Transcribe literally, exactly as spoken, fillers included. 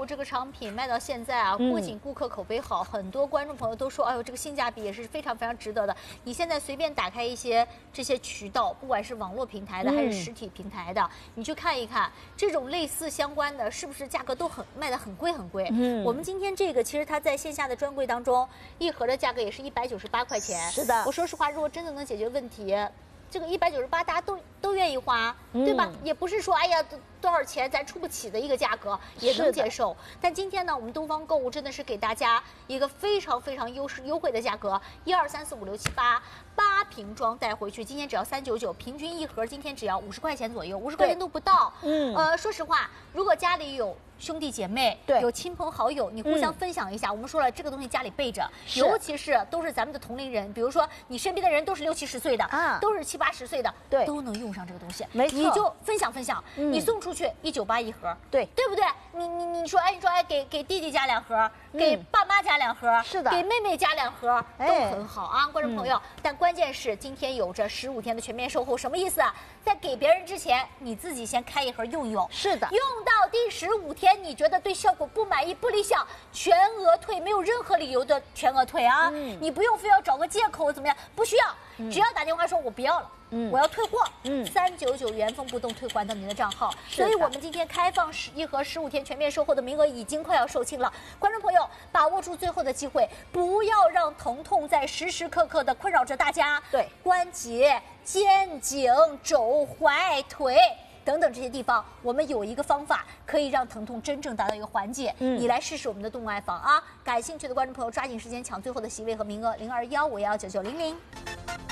购这个产品卖到现在啊，不仅顾客口碑好，很多观众朋友都说，哎呦，这个性价比也是非常非常值得的。你现在随便打开一些这些渠道，不管是网络平台的还是实体平台的，你去看一看，这种类似相关的，是不是价格都很卖的很贵很贵？嗯，我们今天这个其实它在线下的专柜当中，一盒的价格也是一百九十八块钱。是的，我说实话，如果真的能解决问题。这个一百九十八，大家都都愿意花，对吧？嗯、也不是说哎呀多少钱咱出不起的一个价格，也能接受。但今天呢，我们东方购物真的是给大家一个非常非常优势优惠的价格，一二三四五六七八八瓶装带回去，今天只要三九九，平均一盒今天只要五十块钱左右，五十块钱都不到。嗯，呃，说实话，如果家里有兄弟姐妹，对，有亲朋好友，你互相分享一下。嗯、我们说了，这个东西家里备着，尤其是都是咱们的同龄人，比如说你身边的人都是六七十岁的，啊，都是七八十岁的，对，都能用上这个东西。没错，你就分享分享，嗯、你送出去一九八一盒，对，对不对？你你你说，哎，你说，哎，给给弟弟加两盒，嗯、给爸妈加两盒，是的，给妹妹加两盒，都很好啊，观众朋友。嗯、但关键是今天有着十五天的全面售后，什么意思啊？在给别人之前，你自己先开一盒用用。是的，用到第十五天。你觉得对效果不满意、不理想，全额退，没有任何理由的全额退啊！嗯、你不用非要找个借口怎么样，不需要，嗯、只要打电话说我不要了，嗯、我要退货，嗯，三九九原封不动退还到您的账号。所以我们今天开放十一盒十五天全面售后的名额已经快要售罄了，观众朋友把握住最后的机会，不要让疼痛在时时刻刻的困扰着大家。对，关节、肩颈、肘踝、腿。等等这些地方，我们有一个方法可以让疼痛真正达到一个缓解。嗯，你来试试我们的动爱坊啊！感兴趣的观众朋友抓紧时间抢最后的席位和名额，零二幺五幺九九零零。